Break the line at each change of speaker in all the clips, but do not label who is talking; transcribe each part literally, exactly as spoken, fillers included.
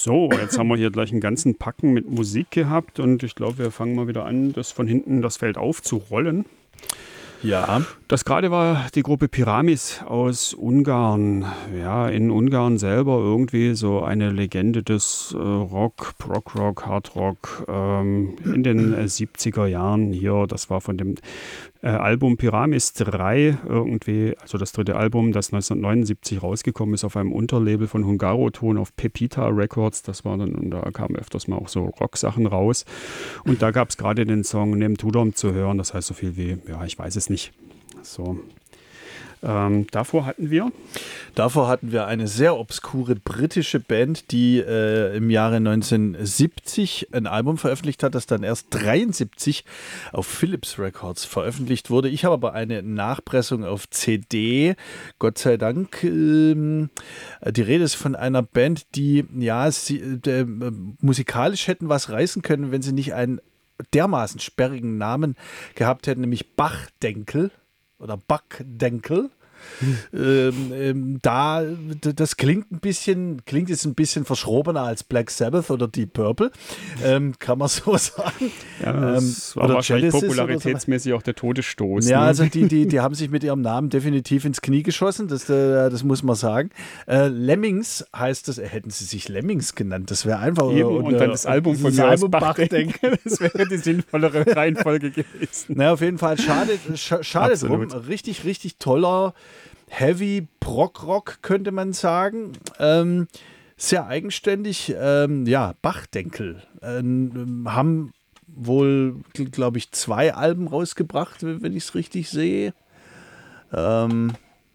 So, jetzt haben wir hier gleich einen ganzen Packen mit Musik gehabt und ich glaube, wir fangen mal wieder an, das von hinten das Feld aufzurollen.
Ja.
Das gerade war die Gruppe Pyramis aus Ungarn. Ja, in Ungarn selber irgendwie so eine Legende des äh, Rock, Prog-Rock, Hard-Rock ähm, in den äh, siebziger Jahren hier. Das war von dem äh, Album Pyramis drei irgendwie, also das dritte Album, das neunzehnhundertneunundsiebzig rausgekommen ist auf einem Unterlabel von Hungaroton auf Pepita Records. Das war dann, und da kamen öfters mal auch so Rock-Sachen raus. Und da gab es gerade den Song Nem Tudom zu hören. Das heißt so viel wie, ja, ich weiß es nicht. So. Ähm, davor hatten wir?
Davor hatten wir eine sehr obskure britische Band, die äh, im Jahre neunzehnhundertsiebzig ein Album veröffentlicht hat, das dann erst neunzehnhundertdreiundsiebzig auf Philips Records veröffentlicht wurde. Ich habe aber eine Nachpressung auf C D, Gott sei Dank. Ähm, die Rede ist von einer Band, die ja sie, äh, musikalisch hätten was reißen können, wenn sie nicht einen dermaßen sperrigen Namen gehabt hätten, nämlich Bachdenkel oder Backdenkel. Ähm, ähm, da, das klingt ein bisschen, klingt jetzt ein bisschen verschrobener als Black Sabbath oder Deep Purple, ähm, kann man so sagen.
Ja, das ähm, war wahrscheinlich Genesis popularitätsmäßig auch der Todesstoß.
Ja,
ne?
also die, die, die haben sich mit ihrem Namen definitiv ins Knie geschossen, das, äh, das muss man sagen. Äh, Lemmings heißt das, äh, hätten sie sich Lemmings genannt, das wäre einfach.
Eben,
und,
und dann das Album von
das
mir
Album
aus Bachdenkel, das wäre die sinnvollere Reihenfolge gewesen.
Na, auf jeden Fall, schade, sch- schade drum, richtig, richtig toller Heavy Prog-Rock, könnte man sagen. Ähm, sehr eigenständig. Ähm, ja, Bachdenkel ähm, haben wohl, glaube ich, zwei Alben rausgebracht, wenn ich es richtig sehe. Ähm,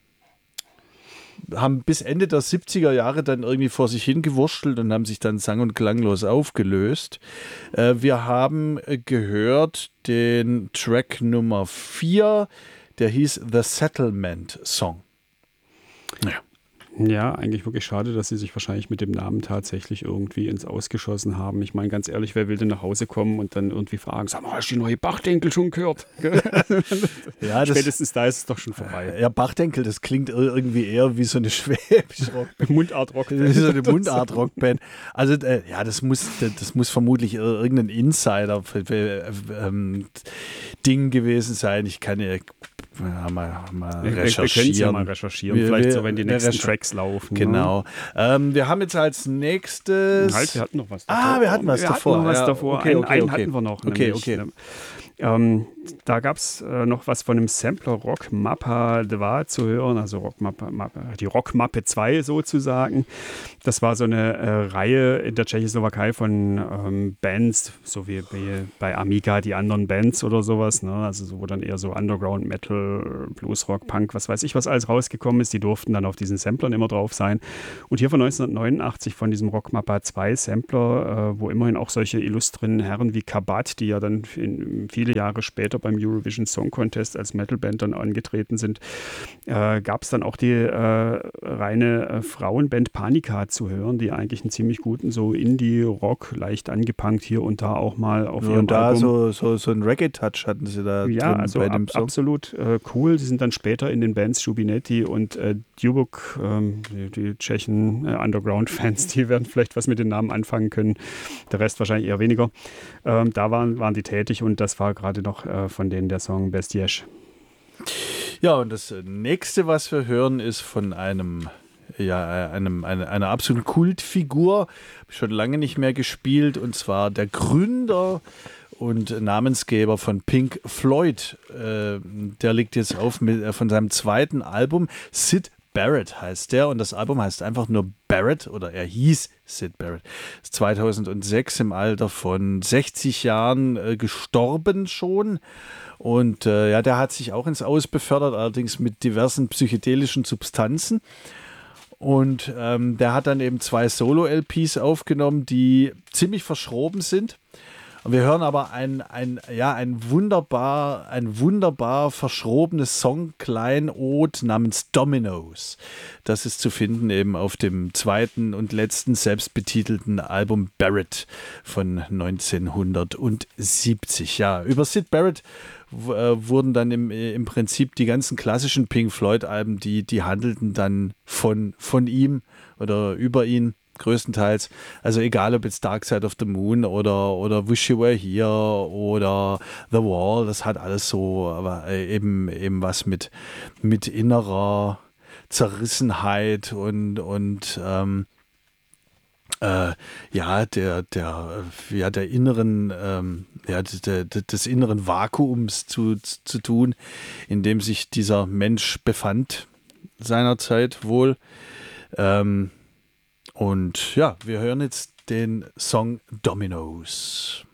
haben bis Ende der siebziger Jahre dann irgendwie vor sich hingewurschtelt und haben sich dann sang- und klanglos aufgelöst. Äh, wir haben gehört den Track Nummer vier, der hieß The Settlement Song.
Ja. Ja, eigentlich wirklich schade, dass sie sich wahrscheinlich mit dem Namen tatsächlich irgendwie ins Ausgeschossen haben. Ich meine, ganz ehrlich, wer will denn nach Hause kommen und dann irgendwie fragen, sag mal, hast du die neue Bachdenkel schon gehört? Ja, spätestens da ist es doch schon vorbei.
Ja, Bachdenkel, das klingt irgendwie eher wie so eine schwäbische Rockband.
Mundart-Rockband.
Wie so eine Mundart-Rockband. Also, äh, ja, das muss, das muss vermutlich irgendein Insider-Ding ähm, gewesen sein. Ich kann ja mal, mal
wir,
recherchieren.
Wir ja mal recherchieren, wir, vielleicht wir, so, wenn die nächsten Recher- Tracks laufen.
Genau. Ja. Ähm, wir haben jetzt als nächstes...
Halt, wir hatten noch was davor.
Ah, wir hatten was
wir
davor.
Hatten noch was
ja,
davor.
Okay,
einen,
okay,
einen
okay.
hatten wir noch.
Okay,
nämlich,
okay.
Ähm, da gab es äh, noch was von dem Sampler Rock Mappa zwei zu hören, also Rock Mappa, Mappa, die Rock Mappe zwei sozusagen. Das war so eine äh, Reihe in der Tschechoslowakei von ähm, Bands, so wie bei, bei Amiga die anderen Bands oder sowas, ne? Also so, wo dann eher so Underground, Metal, Blues, Rock, Punk, was weiß ich, was alles rausgekommen ist. Die durften dann auf diesen Samplern immer drauf sein. Und hier von neunzehnhundertneunundachtzig von diesem Rock Mappa zwei Sampler, äh, wo immerhin auch solche illustren Herren wie Kabat, die ja dann in, viele Jahre später beim Eurovision Song Contest als Metalband dann angetreten sind, äh, gab es dann auch die äh, reine äh, Frauenband Panika zu hören, die eigentlich einen ziemlich guten so Indie-Rock, leicht angepunkt hier und da auch mal auf
ja,
ihrem
und da
Album.
So, so, so ein Reggae-Touch hatten sie da
ja,
drin
also
bei
ab,
dem Song.
Absolut äh, cool. Sie sind dann später in den Bands Schubinetti und äh, Dubuk, ähm, die, die Tschechen äh, Underground-Fans, die werden vielleicht was mit den Namen anfangen können. Der Rest wahrscheinlich eher weniger. Ähm, da waren, waren die tätig und das war gerade noch äh, von denen der Song Bestiesh.
Ja, und das nächste, was wir hören, ist von einem, ja, einem, eine, einer absoluten Kultfigur. Habe ich schon lange nicht mehr gespielt, und zwar der Gründer und Namensgeber von Pink Floyd. Äh, der liegt jetzt auf mit, äh, von seinem zweiten Album. Syd Barrett heißt der, und das Album heißt einfach nur Barrett, oder er hieß Syd Barrett. Ist zweitausendsechs im Alter von sechzig Jahren äh, gestorben schon. Und äh, ja, der hat sich auch ins Aus befördert, allerdings mit diversen psychedelischen Substanzen. Und ähm, der hat dann eben zwei Solo-L Ps aufgenommen, die ziemlich verschroben sind. Und wir hören aber ein, ein, ja, ein wunderbar, ein wunderbar verschrobenes Song-Kleinod namens Dominoes. Das ist zu finden eben auf dem zweiten und letzten selbstbetitelten Album Barrett von neunzehnhundertsiebzig. Ja, über Syd Barrett w- äh, wurden dann im, im Prinzip die ganzen klassischen Pink Floyd-Alben, die, die handelten dann von, von ihm oder über ihn. größtenteils. Also egal ob jetzt Dark Side of the Moon oder, oder Wish You Were Here oder The Wall, das hat alles so, aber eben, eben was mit, mit innerer Zerrissenheit und, und ähm, äh, ja, der, der, ja, der inneren, ähm, ja, der, der, des inneren Vakuums zu, zu tun, in dem sich dieser Mensch befand seinerzeit wohl. Ähm, und ja, wir hören jetzt den Song Dominoes.